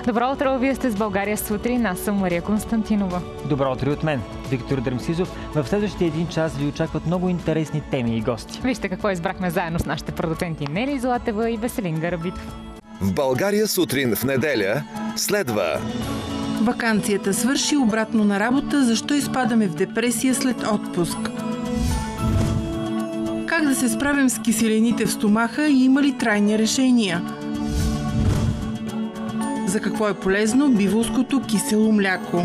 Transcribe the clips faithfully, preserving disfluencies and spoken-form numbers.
Добро утро, вие сте с България сутрин. Аз съм Мария Константинова. Добро утро от мен, Виктор Дърмсизов. В следващия един час ви очакват много интересни теми и гости. Вижте какво избрахме заедно с нашите продуценти Нели Златева и Веселин Гарабитов. В България сутрин в неделя следва... Ваканцията свърши, обратно на работа. Защо изпадаме в депресия след отпуск? Как да се справим с киселините в стомаха и има ли трайни решения? За какво е полезно биволското кисело мляко?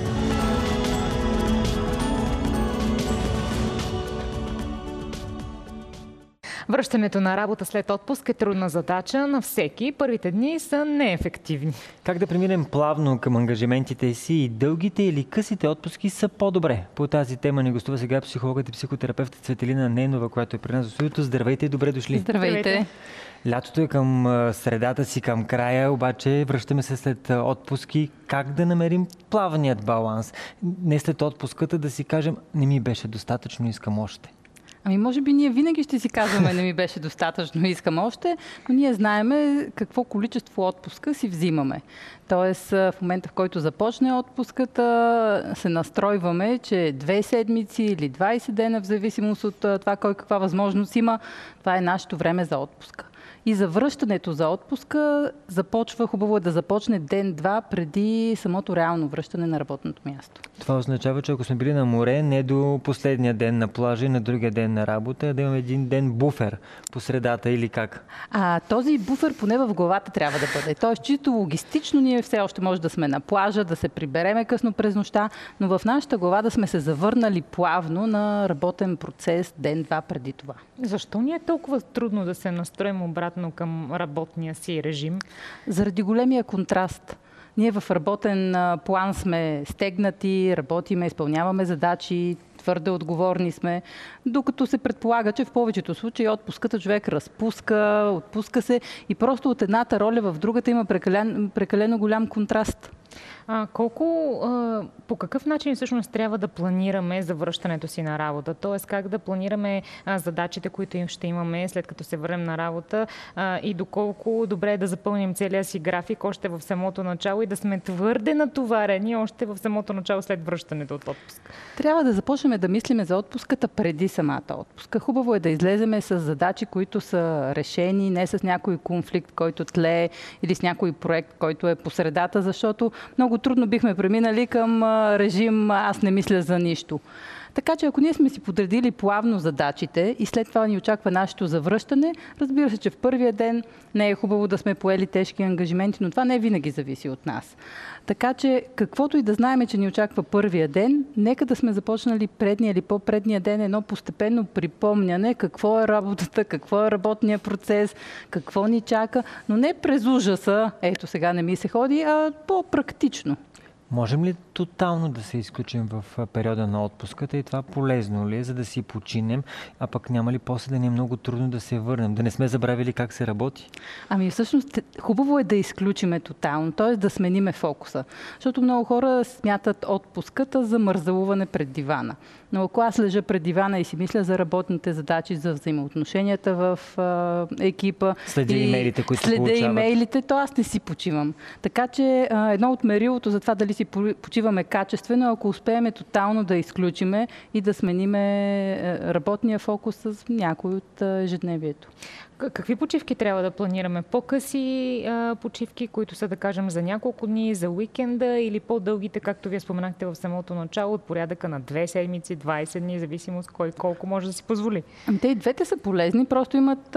Връщането на работа след отпуск е трудна задача на всеки. Първите дни са неефективни. Как да преминем плавно към ангажиментите си и дългите или късите отпуски са по-добре? По тази тема ни гостува сега психологът и психотерапевт Цветелина Ненова, която е при нас в студиото. Здравейте и добре дошли! Здравейте! Лятото е към средата си, към края, обаче връщаме се след отпуски. Как да намерим плавният баланс? Не след отпуската да си кажем, не ми беше достатъчно, искам още. Ами може би ние винаги ще си казваме, не ми беше достатъчно, искам още, но ние знаеме какво количество отпуска си взимаме. Тоест в момента, в който започне отпуската, се настройваме, че две седмици или двайсет дена, в зависимост от това кой каква възможност има, това е нашето време за отпуска. И за връщането за отпуска започва, хубаво е да започне ден-два преди самото реално връщане на работното място. Това означава, че ако сме били на море, не до последния ден на плажа и на другия ден на работа, да имаме един ден буфер по средата или как? А този буфер поне в главата трябва да бъде. Тоест, чисто логистично ние все още може да сме на плажа, да се прибереме късно през нощта, но в нашата глава да сме се завърнали плавно на работен процес ден-два преди това. Защо ни е толкова трудно да се настроим обратно към работния си режим? Заради големия контраст. Ние в работен план сме стегнати, работиме, изпълняваме задачи, твърде отговорни сме, докато се предполага, че в повечето случаи отпуската човек разпуска, отпуска се и просто от едната роля в другата има прекален, прекалено голям контраст. А, колко, а, по какъв начин всъщност трябва да планираме за връщането си на работа? Тоест как да планираме а, задачите, които им ще имаме след като се върнем на работа а, и доколко добре е да запълним целия си график още в самото начало и да сме твърде натоварени още в самото начало след връщането от отпуск? Трябва да започнем да мислиме за отпуската преди самата отпуска. Хубаво е да излеземе с задачи, които са решени, не с някой конфликт, който тлее или с някой проект, който е по средата, защото много трудно бихме преминали към режим аз не мисля за нищо. Така че ако ние сме си подредили плавно задачите и след това ни очаква нашето завръщане, разбира се, че в първия ден не е хубаво да сме поели тежки ангажименти, но това не винаги зависи от нас. Така че каквото и да знаем, че ни очаква първия ден, нека да сме започнали предния или по-предния ден едно постепенно припомняне какво е работата, какво е работния процес, какво ни чака, но не през ужаса, ето сега не ми се ходи, а по-практично. Можем ли тотално да се изключим в периода на отпуската и това полезно ли е, за да си починем, а пък няма ли после да ни е много трудно да се върнем, да не сме забравили как се работи? Ами всъщност хубаво е да изключиме тотално, т.е. да смениме фокуса, защото много хора смятат отпуската за мързалуване пред дивана. Но ако аз лежа пред дивана и си мисля за работните задачи, за взаимоотношенията в а, екипа, следя и имейлите, които следя получават. имейлите, то аз не си почивам. Така че а, едно от мерилото за това дали си почиваме качествено, ако успеем тотално да изключиме и да смениме работния фокус с някой от ежедневието. Какви почивки трябва да планираме? По-къси а, почивки, които са, да кажем, за няколко дни, за уикенда или по-дългите, както вие споменахте в самото начало, от порядъка на две седмици, двайсет дни, зависимост кой колко може да си позволи? Те и двете са полезни, просто имат а,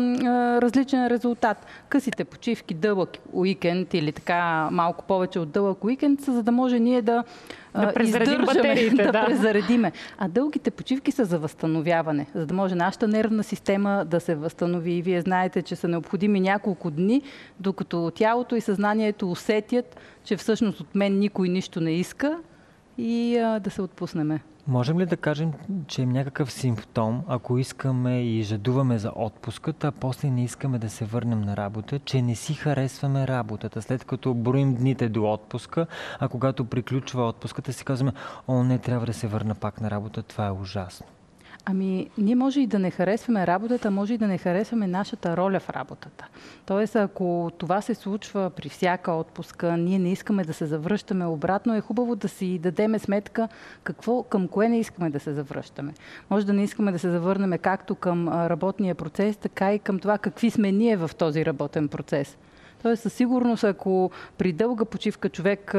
а, различен резултат. Късите почивки, дълъг уикенд или така малко повече от дълъг уикенд са, за да може ние да Да презаредим батериите, да, да. презаредиме. А дългите почивки са за възстановяване, за да може нашата нервна система да се възстанови. И вие знаете, че са необходими няколко дни, докато тялото и съзнанието усетят, че всъщност от мен никой нищо не иска и а, да се отпуснеме. Можем ли да кажем, че е някакъв симптом, ако искаме и жадуваме за отпуската, а после не искаме да се върнем на работа, че не си харесваме работата, след като броим дните до отпуска, а когато приключва отпуската си казваме, о, не, трябва да се върна пак на работа, това е ужасно. Ами, ние може и да не харесваме работата, може и да не харесваме нашата роля в работата. Тоест, ако това се случва при всяка отпуска, ние не искаме да се завръщаме обратно, е хубаво да си дадеме сметка какво, към кое не искаме да се завръщаме. Може да не искаме да се завърнем както към работния процес, така и към това какви сме ние в този работен процес. Тоест, със сигурност, ако при дълга почивка човек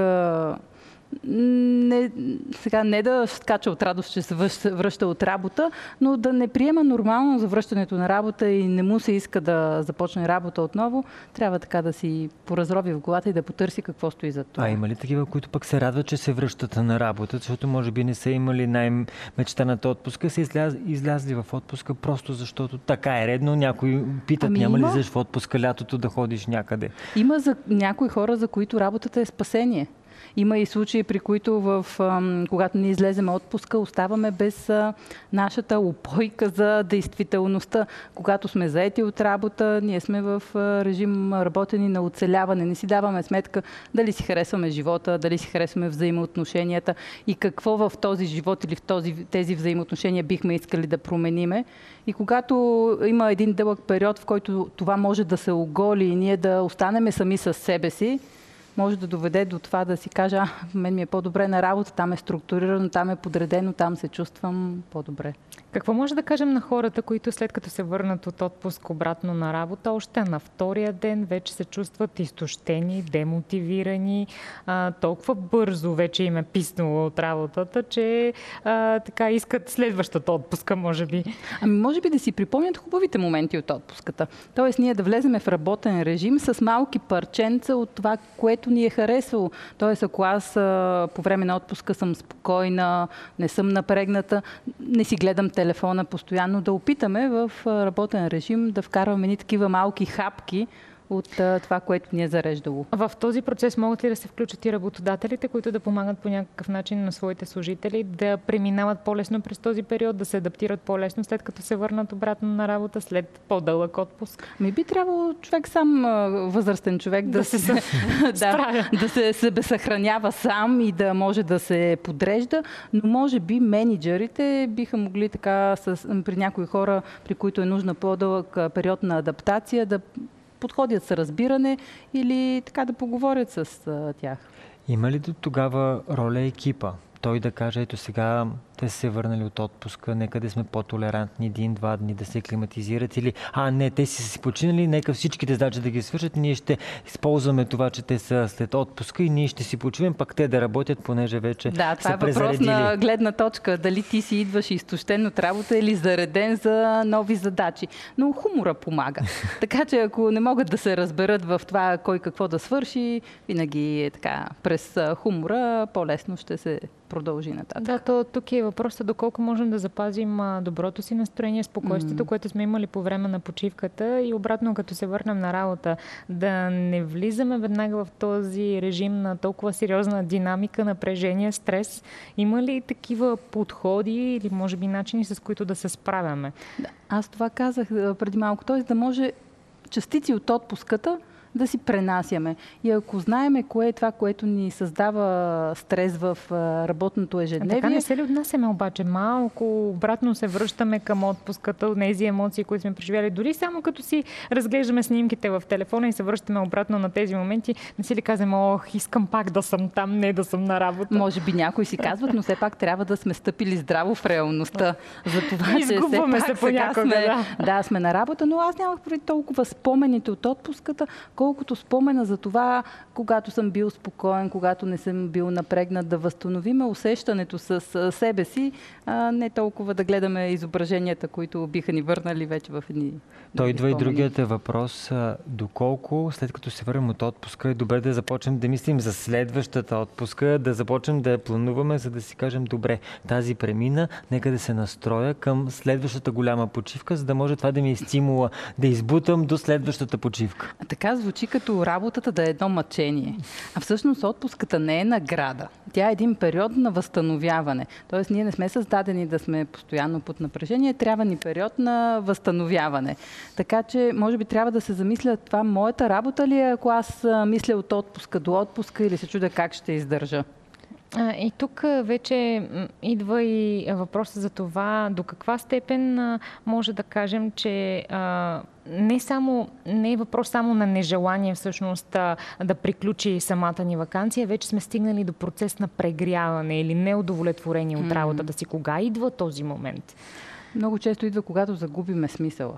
Не, сега не да скача от радост, че се връща от работа, но да не приема нормално завръщането на работа и не му се иска да започне работа отново, трябва така да си поразроби в главата и да потърси какво стои за това. А има ли такива, които пък се радват, че се връщат на работа, защото може би не са имали най-мечтаната отпуска, са изляз, излязли в отпуска просто защото така е редно. Някои питат, ами няма има... ли взеш в отпуска лятото да ходиш някъде? Има за някои хора, за които работата е спасение. Има и случаи, при които, в, когато ние излезем отпуска, оставаме без нашата упойка за действителността. Когато сме заети от работа, ние сме в режим работени на оцеляване. Не си даваме сметка дали си харесваме живота, дали си харесваме взаимоотношенията и какво в този живот или в този, тези взаимоотношения бихме искали да промениме. И когато има един дълъг период, в който това може да се оголи и ние да останем сами с себе си, може да доведе до това да си кажа, а, мен ми е по-добре на работа, там е структурирано, там е подредено, там се чувствам по-добре. Какво може да кажем на хората, които след като се върнат от отпуск обратно на работа, още на втория ден вече се чувстват изтощени, демотивирани, а, толкова бързо вече им е писнало от работата, че а, така искат следващата отпуска, може би? Ами може би да си припомнят хубавите моменти от отпуската. Тоест ние да влеземе в работен режим с малки парченца от това, което ни е харесвало. Тоест ако аз а, по време на отпуска съм спокойна, не съм напрегната, не си гледам телефона постоянно, да опитаме в работен режим да вкарваме ни такива малки хапки от а, това, което ни е зареждало. В този процес могат ли да се включат и работодателите, които да помагат по някакъв начин на своите служители да преминават по-лесно през този период, да се адаптират по-лесно след като се върнат обратно на работа след по-дълъг отпуск? Ми би трябвало човек сам, възрастен човек, да, да се, се, да, да се себесъхранява сам и да може да се подрежда, но може би мениджърите биха могли така с, при някои хора, при които е нужна по-дълъг период на адаптация, да подходят с разбиране или така да поговорят с а, тях. Има ли до тогава роля екипа? Той да каже, ето сега те са се върнали от отпуска, нека да сме по-толерантни един-два дни, да се климатизират или а не, те си си починали, нека всичките задачи да ги свършат, ние ще използваме това, че те са след отпуска и ние ще си почивим, пък те да работят, понеже вече да, са презаредили. Да, това е въпрос на гледна точка, дали ти си идваш изтощен от работа или зареден за нови задачи. Но хумора помага. Така че ако не могат да се разберат в това кой какво да свърши, винаги е така, през хумора по-лесно ще се продължи нататък. Да, то тук е въпросът доколко можем да запазим доброто си настроение, спокойствието, mm. което сме имали по време на почивката и обратно като се върнем на работа. Да не влизаме веднага в този режим на толкова сериозна динамика, напрежение, стрес. Има ли такива подходи или може би начини, с които да се справяме? Да, аз това казах преди малко. Т.е. да може частици от отпуската да си пренасяме. И ако знаеме кое е това, което ни създава стрес в работното ежедневие... А така не се ли отнасяме обаче? Малко обратно се връщаме към отпуската, от тези емоции, които сме преживяли. Дори само като си разглеждаме снимките в телефона и се връщаме обратно на тези моменти, не си ли казваме, ох, искам пак да съм там, не да съм на работа? Може би някои си казват, но все пак трябва да сме стъпили здраво в реалността. За това, че все пак се сега сме, да. да, сме на работа, но аз нямах преди толкова спомените от отпуската, колкото спомена за това, когато съм бил спокоен, когато не съм бил напрегнат, да възстановиме усещането с себе си, а не толкова да гледаме изображенията, които биха ни върнали вече в едни. Той идва и другият е въпрос, доколко след като се върнем от отпуска е добре да започнем да мислим за следващата отпуска, да започнем да я плануваме, за да си кажем, добре, тази премина, нека да се настроя към следващата голяма почивка, за да може това да ми е стимула да избутам до следващата почивка. А така звучи като работата да е едно мъчение. А всъщност отпуската не е награда. Тя е един период на възстановяване. Тоест ние не сме създадени да сме постоянно под напрежение, трябва ни период на възстановяване. Така че може би трябва да се замисля това моята работа ли е, ако аз мисля от отпуска до отпуска или се чудя как ще издържа. А, и тук вече идва и въпроса за това до каква степен а, може да кажем, че а, не, само, не е въпрос само на нежелание всъщност а, да приключи самата ни ваканция, вече сме стигнали до процес на прегряване или неудовлетворение от работата си. Кога идва този момент? Много често идва, когато загубиме смисъла.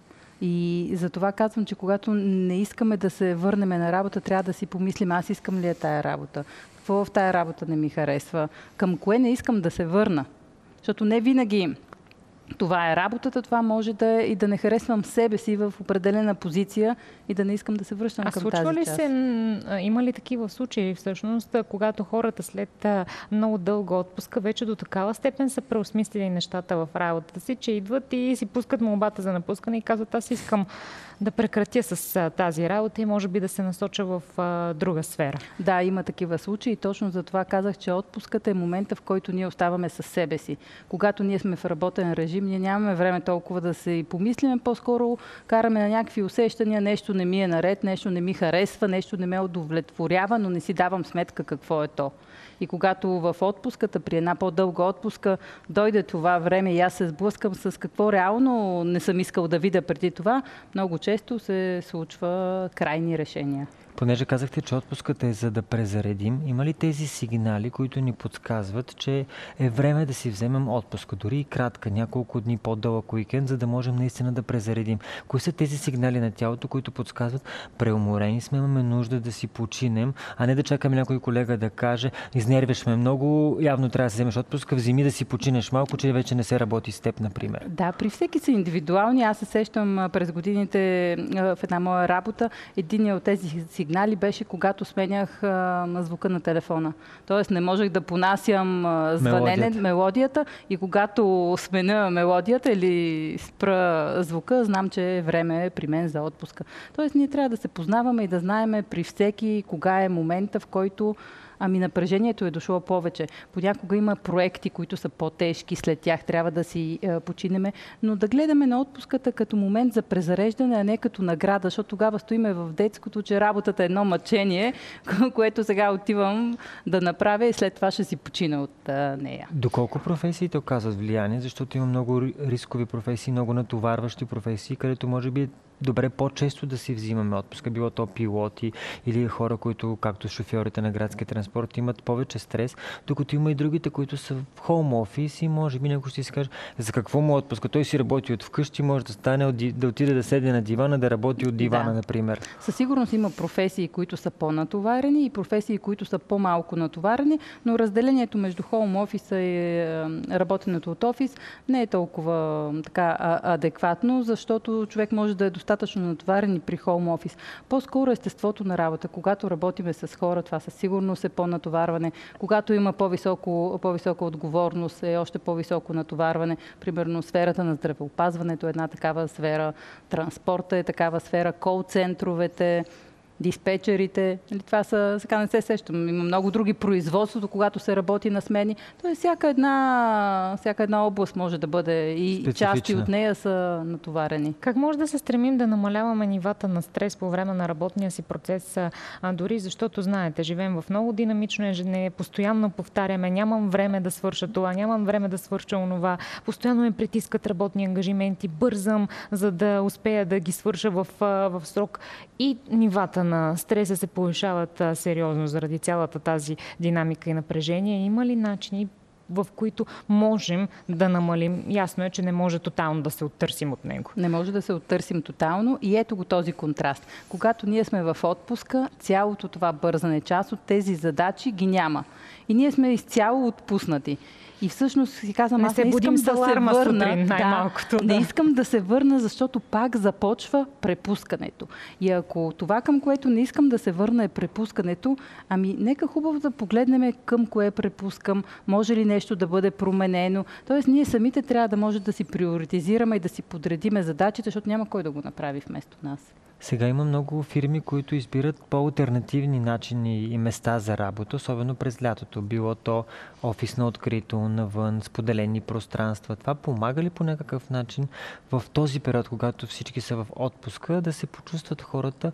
И за това казвам, че когато не искаме да се върнем на работа, трябва да си помислим, аз искам ли е тая работа, какво в тая работа не ми харесва, към кое не искам да се върна. Защото не винаги това е работата, това може да е и да не харесвам себе си в определена позиция и да не искам да се връщам а към тази част. А случва ли се, има ли такива случаи всъщност, когато хората след много дълга отпуска вече до такава степен са преосмислили нещата в работата си, че идват и си пускат молбата за напускане и казват, аз искам да прекратя с тази работа и може би да се насоча в а, друга сфера. Да, има такива случаи и точно за това казах, че отпуската е момента, в който ние оставаме със себе си. Когато ние сме в работен режим, ние нямаме време толкова да се и помислиме, по-скоро караме на някакви усещания, нещо не ми е наред, нещо не ми харесва, нещо не ме удовлетворява, но не си давам сметка какво е то. И когато в отпуската, при една по-дълга отпуска, дойде това време и аз се сблъскам с какво реално не съм искал да видя преди това, много често се случва крайни решения. Понеже казахте, че отпускът е за да презаредим, има ли тези сигнали, които ни подсказват, че е време да си вземем отпуска, дори и кратка, няколко дни по-дълъг уикенд, за да можем наистина да презаредим? Кои са тези сигнали на тялото, които подсказват, преуморени сме, имаме нужда да си починем, а не да чакаме някой колега да каже, изнервяш ме много, явно трябва да си вземеш отпуска, вземи да си починеш малко, че вече не се работи с теб, например. Да, при всеки са индивидуални. Аз се сещам през годините в една моя работа, един от тези сигнали беше, когато сменях а, звука на телефона. Тоест не можех да понасям а, звънене, мелодията. мелодията и когато сменя мелодията или спра звука, знам, че време е при мен за отпуска. Тоест ние трябва да се познаваме и да знаем при всеки кога е момента, в който ами напрежението е дошло повече. Понякога има проекти, които са по-тежки, след тях трябва да си е, починеме, но да гледаме на отпуската като момент за презареждане, а не като награда, защото тогава стоиме в детското, че работата е едно мъчение, което сега отивам да направя и след това ще си почина от а, нея. Доколко професиите оказват влияние, защото има много рискови професии, много натоварващи професии, където може би добре по-често да си взимаме отпуска, било то пилоти или хора, които, както шофьорите на градския транспорт, имат повече стрес, докато има и другите, които са в хоум офис и може би някой ще си каже, за какво му отпуска? Той си работи от вкъщи, може да стане, да отиде да седне на дивана, да работи от дивана, да. Например. Със сигурност има професии, които са по-натоварени и професии, които са по-малко натоварени, но разделението между хоум офиса и работенето от офис не е толкова така адекватно, защото човек може да е достатъчно натоварен и при хоум офис. По-скоро естеството на работа. Когато работиме с хора, това със сигурност е по-натоварване. Когато има по-високо, по-висока отговорност, е още по-високо натоварване. Примерно сферата на здравеопазването е една такава сфера, транспорта е такава сфера, кол-центровете, диспетчерите. Това са, сега не се сещам, има много други производството, когато се работи на смени. Тоест всяка една, всяка една област може да бъде и части от нея са натоварени. Как може да се стремим да намаляваме нивата на стрес по време на работния си процес, а дори защото, знаете, живеем в много динамично ежедневие, постоянно повтаряме, нямам време да свърша това, нямам време да свърша онова, постоянно ме притискат работни ангажименти, бързам, за да успея да ги свърша в, в срок и нивата на стреса се повишават а, сериозно заради цялата тази динамика и напрежение. Има ли начини, в които можем да намалим? Ясно е, че не може тотално да се оттърсим от него. Не може да се оттърсим тотално и ето го този контраст. Когато ние сме в отпуска, цялото това бързане, част от тези задачи ги няма. И ние сме изцяло отпуснати. И всъщност си казвам, не аз не искам да се върна. Сутрин, най-малкото, да, да. Не искам да се върна, защото пак започва препускането. И ако това, към което не искам да се върна, е препускането, ами нека хубаво да погледнем към кое препускам, може ли нещо да бъде променено. Тоест ние самите трябва да може да си приоритизираме и да си подредиме задачите, защото няма кой да го направи вместо нас. Сега има много фирми, които избират по-алтернативни начини и места за работа, особено през лятото. Било то офис на открито, навън, споделени пространства. Това помага ли по някакъв начин в този период, когато всички са в отпуска, да се почувстват хората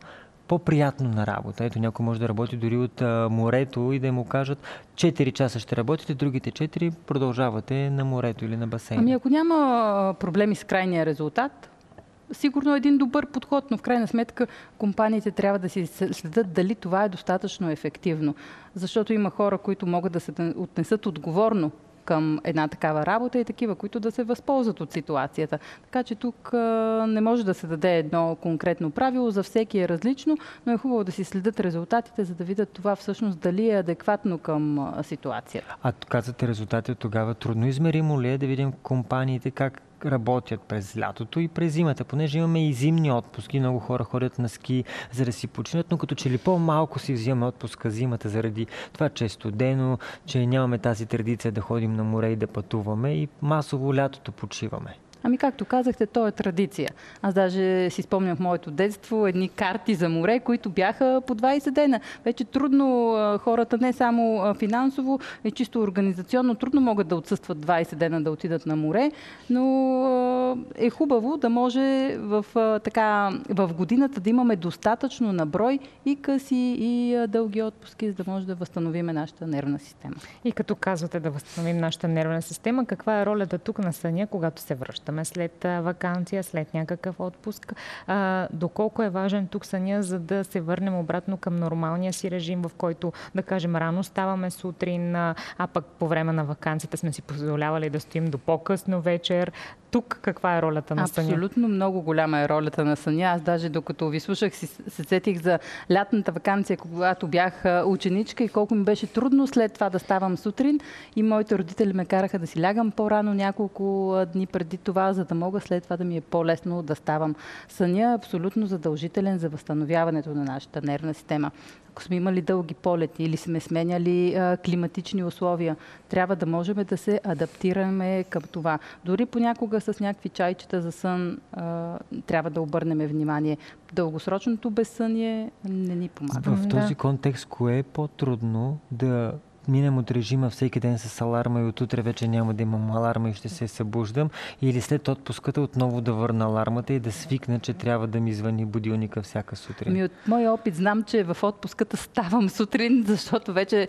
по-приятно на работа. Ето, някой може да работи дори от а, морето и да му кажат четири часа ще работите, другите четири продължавате на морето или на басейна. Ами ако няма проблеми с крайния резултат, сигурно е един добър подход, но в крайна сметка компаниите трябва да си следят дали това е достатъчно ефективно. Защото има хора, които могат да се отнесат отговорно към една такава работа и такива, които да се възползват от ситуацията. Така че тук а, не може да се даде едно конкретно правило, за всеки е различно, но е хубаво да си следят резултатите, за да видят това всъщност дали е адекватно към а, ситуацията. А казвате резултати, тогава трудно измеримо ли е да видим компаниите как работят през лятото и през зимата, понеже имаме и зимни отпуски, много хора ходят на ски, за да си починат, но като че ли по-малко си взимаме отпуска зимата заради това, че е студено, че нямаме тази традиция да ходим на море и да пътуваме и масово лятото почиваме. Ами както казахте, то е традиция. Аз даже си спомням в моето детство едни карти за море, които бяха по двайсет дена. Вече трудно хората, не само финансово, и чисто организационно, трудно могат да отсъстват двайсет дена да отидат на море, но е хубаво да може в, така, в годината да имаме достатъчно наброй и къси, и дълги отпуски, за да може да възстановим нашата нервна система. И като казвате да възстановим нашата нервна система, каква е ролята тук на съня, когато се връща след ваканция, след някакъв отпуск? А, доколко е важен тук съня, за да се върнем обратно към нормалния си режим, в който, да кажем, рано ставаме сутрин, а пък по време на ваканцията сме си позволявали да стоим до по-късно вечер. Тук каква е ролята на съня? Абсолютно много голяма е ролята на съня. Аз даже докато ви слушах, си се сетих за лятната ваканция, когато бях ученичка и колко ми беше трудно след това да ставам сутрин. И моите родители ме караха да си лягам по-рано няколко дни преди това, за да мога след това да ми е по-лесно да ставам. Съня е абсолютно задължителен за възстановяването на нашата нервна система. Ако сме имали дълги полети или сме сменяли а, климатични условия, трябва да можем да се адаптираме към това. Дори понякога с някакви чайчета за сън а, трябва да обърнем внимание. Дългосрочното безсъние не ни помага. В този контекст, кое е по-трудно да минем от режима всеки ден с аларма и от утре вече няма да имам аларма и ще се събуждам, или след отпуската отново да върна алармата и да свикна, че трябва да ми звъни будилника всяка сутрин? Ми от моя опит знам, че в отпуската ставам сутрин, защото вече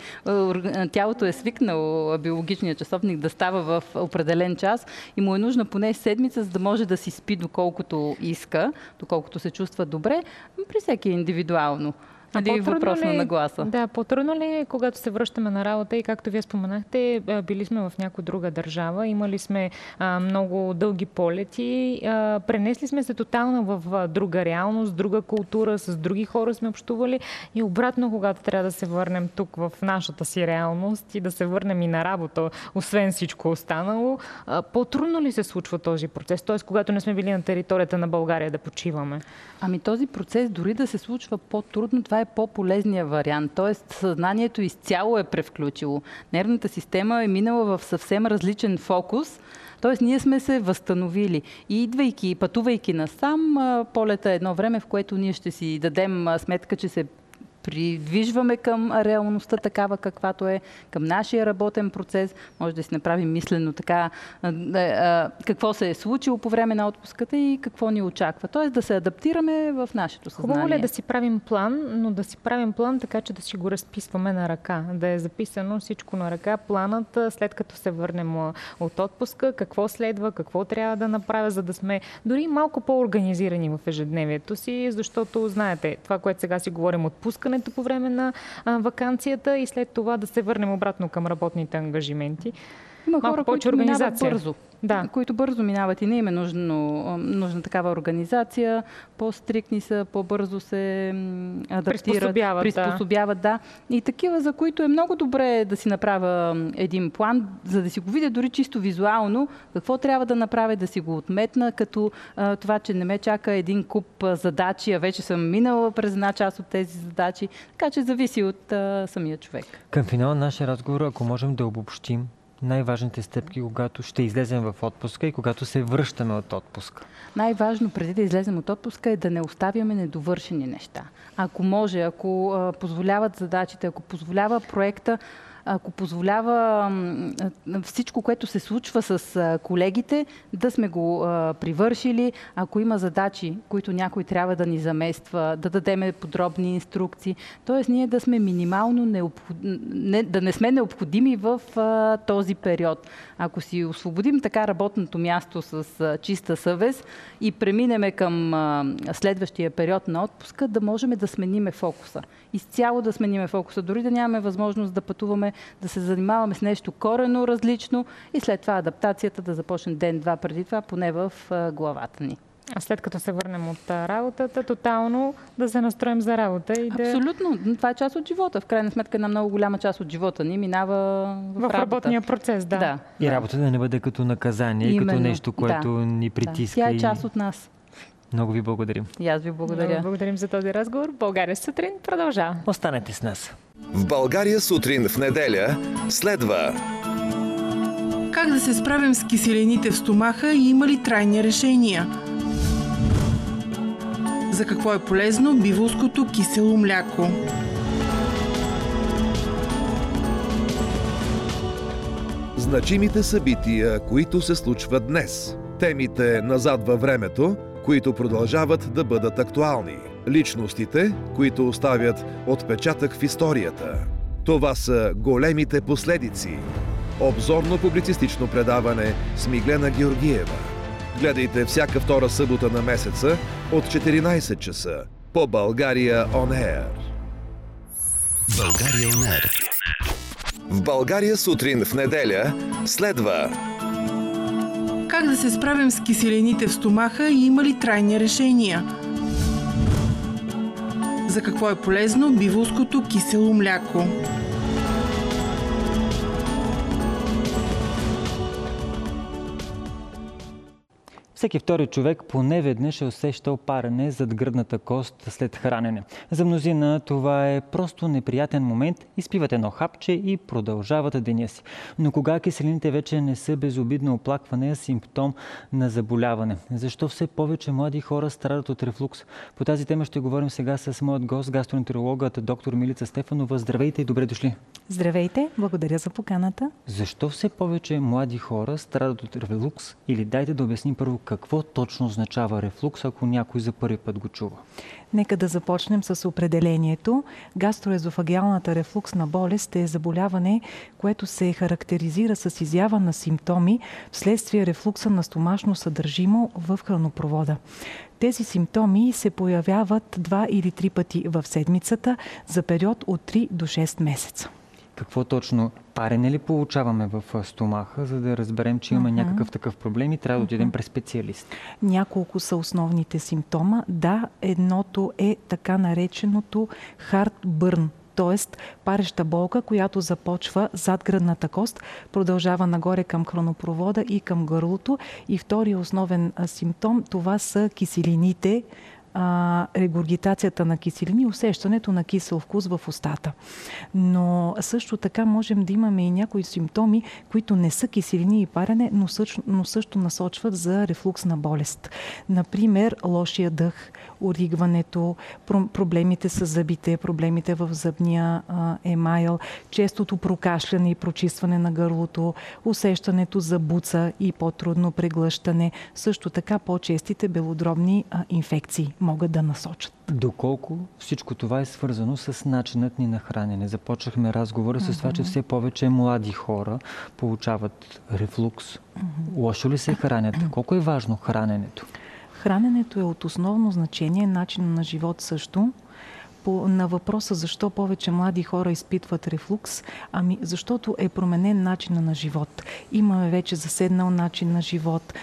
тялото е свикнало биологичният часовник да става в определен час и му е нужна поне седмица, за да може да си спи доколкото иска, доколкото се чувства добре. При всеки е индивидуално. Нали, въпрос на нагласа. Да, по-трудно ли е, когато се връщаме на работа и както вие споменахте, били сме в някоя друга държава, имали сме а, много дълги полети, а, пренесли сме се тотално в друга реалност, друга култура, с други хора сме общували и обратно, когато трябва да се върнем тук в нашата си реалност и да се върнем и на работа, освен всичко останало, а, по-трудно ли се случва този процес? Т.е. когато не сме били на територията на България да почиваме? Ами този процес дори да се случва по-трудно, това е по-полезният вариант. Тоест съзнанието изцяло е превключило. Нервната система е минала в съвсем различен фокус. Тоест ние сме се възстановили. И идвайки и пътувайки насам, полета е едно време, в което ние ще си дадем сметка, че се придвижваме към реалността такава каквато е, към нашия работен процес. Може да си направим мислено така какво се е случило по време на отпуската и какво ни очаква. Тоест да се адаптираме в нашето съзнание. Хубаво ли е да си правим план, но да си правим план така, че да си го разписваме на ръка. Да е записано всичко на ръка. Планът, след като се върнем от отпуска, какво следва, какво трябва да направя, за да сме дори малко по-организирани в ежедневието си, защото знаете, това, което сега си говорим, отпускане по време на а, ваканцията и след това да се върнем обратно към работните ангажименти. Има малко хора, които минават бързо. Да. Които бързо минават и не им е нужно, нужна такава организация. По-стрикни са, по-бързо се адаптират, приспособяват, приспособяват да. да. И такива, за които е много добре да си направя един план, за да си го видя дори чисто визуално, какво трябва да направя, да си го отметна, като а, това, че не ме чака един куп задачи, а вече съм минала през една част от тези задачи. Така че зависи от а, самия човек. Към финала на нашия разговор, ако можем да обобщим най-важните стъпки, когато ще излезем в отпуска и когато се връщаме от отпуска? Най-важно преди да излезем от отпуска е да не оставяме недовършени неща. Ако може, ако а, позволяват задачите, ако позволява проекта, ако позволява всичко, което се случва с колегите, да сме го привършили. Ако има задачи, които някой трябва да ни замества, да дадеме подробни инструкции. Тоест ние да сме минимално необход... не, да не сме необходими в а, този период. Ако си освободим така работното място с а, чиста съвест и преминеме към а, следващия период на отпуска, да можем да смениме фокуса. Изцяло да смениме фокуса. Дори да нямаме възможност да пътуваме, да се занимаваме с нещо коренно различно и след това адаптацията да започне ден-два преди това, поне в а, главата ни. А след като се върнем от работата, тотално да се настроим за работа и да... Абсолютно. Това е част от живота. В крайна сметка една много голяма част от живота ни минава в, в работния процес, да. да. И работата да не бъде като наказание, Именно. Като нещо, което да. ни притиска. Да. Тя е и... част от нас. Много ви благодарим. И аз ви благодаря. Много благодарим за този разговор. България сутрин продължава. Останете с нас. В България сутрин в неделя следва... Как да се справим с киселините в стомаха и има ли трайни решения? За какво е полезно биволското кисело мляко? Значимите събития, които се случват днес. Темите назад във времето, които продължават да бъдат актуални. Личностите, които оставят отпечатък в историята. Това са големите последици. Обзорно-публицистично предаване с Миглена Георгиева. Гледайте всяка втора събота на месеца от четиринайсет часа по България On Air. България On Air. В България сутрин в неделя следва... Как да се справим с киселините в стомаха и има ли трайни решения? За какво е полезно биволското кисело мляко? Всеки втори човек поне веднъж е усещал парене зад гръдната кост след хранене. За мнозина това е просто неприятен момент, изпиват едно хапче и продължават деня си. Но кога киселините вече не са безобидно оплакване, а симптом на заболяване? Защо все повече млади хора страдат от рефлукс? По тази тема ще говорим сега с моят гост, гастроентерологът доктор Милица Стефанова. Здравейте и добре дошли! Здравейте, благодаря за поканата. Защо все повече млади хора страдат от рефлукс? Или дайте да обясним първо какво точно означава рефлукс, ако някой за първи път го чува. Нека да започнем с определението. Гастроезофагиалната рефлуксна болест е заболяване, което се характеризира с изява на симптоми вследствие рефлукса на стомашно съдържимо в хранопровода. Тези симптоми се появяват два или три пъти в седмицата за период от три до шест месеца. Какво точно парене ли получаваме в стомаха, за да разберем, че имаме uh-huh. някакъв такъв проблем и трябва да отидем през специалист? Няколко са основните симптома. Да, едното е така нареченото heartburn, т.е. пареща болка, която започва зад гръдната кост, продължава нагоре към хранопровода и към гърлото. И втория основен симптом, това са киселините, А, регургитацията на киселини, усещането на кисел вкус в устата. Но също така можем да имаме и някои симптоми, които не са киселини и парене, но също, но също насочват за рефлуксна болест. Например, лошия дъх, оригването, проблемите с зъбите, проблемите в зъбния а, емайл, честото прокашляне и прочистване на гърлото, усещането за буца и по-трудно преглъщане, също така по-честите белодробни а, инфекции могат да насочат. Доколко всичко това е свързано с начинът ни на хранене? Започнахме разговора uh-huh. с това, че все повече млади хора получават рефлукс. Uh-huh. Лошо ли се хранят? Uh-huh. Колко е важно храненето? Храненето е от основно значение, начин на живот също. По, на въпроса защо повече млади хора изпитват рефлукс, ами защото е променен начин на живот. Имаме вече заседнал начин на живот,